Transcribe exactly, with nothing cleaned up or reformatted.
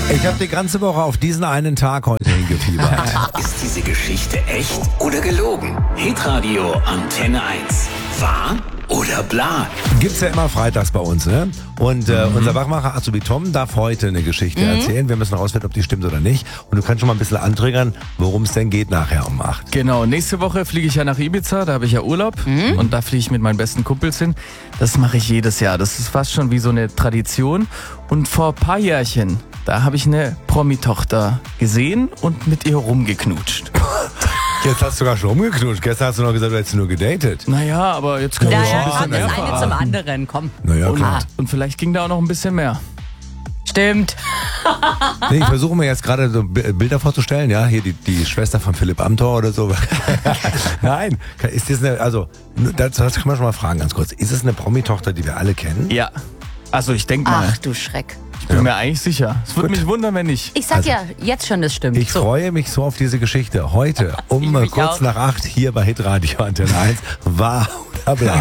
Ich habe die ganze Woche auf diesen einen Tag heute hingefiebert. Ist diese Geschichte echt oder gelogen? Hitradio Antenne eins. Wahr oder bla? Gibt's ja immer freitags bei uns, ne? Und äh, unser Wachmacher Azubi Tom darf heute eine Geschichte mhm. erzählen. Wir müssen rausfinden, ob die stimmt oder nicht. Und du kannst schon mal ein bisschen antriggern, worum es denn geht nachher um acht. Genau, nächste Woche fliege ich ja nach Ibiza, da habe ich ja Urlaub mhm. und da fliege ich mit meinen besten Kumpels hin. Das mache ich jedes Jahr, das ist fast schon wie so eine Tradition. Und vor ein paar Jährchen, da habe ich eine Promi-Tochter gesehen und mit ihr rumgeknutscht. Jetzt hast du sogar schon rumgeknutscht. Gestern hast du noch gesagt, du hättest nur gedatet. Naja, aber jetzt können wir Naja, auch ein bisschen kommt das mehr eine verraten. zum anderen, komm. Naja, Und, klar. und vielleicht ging da auch noch ein bisschen mehr. Stimmt. Nee, ich versuche mir jetzt gerade so B- Bilder vorzustellen. Ja, hier die, die Schwester von Philipp Amthor oder so. Nein, ist das eine, also, das, das kann man schon mal fragen ganz kurz. Ist es eine Promi-Tochter, die wir alle kennen? Ja, also ich denke mal, Ach du Schreck. ich bin mir eigentlich sicher. Es würde Gut. mich wundern, wenn nicht. Ich sag Also, ja jetzt schon, das stimmt. Ich so. freue mich so auf diese Geschichte. Heute um Ich äh, mich kurz auch. nach acht hier bei Hitradio Antenne eins. Wahr oder bla?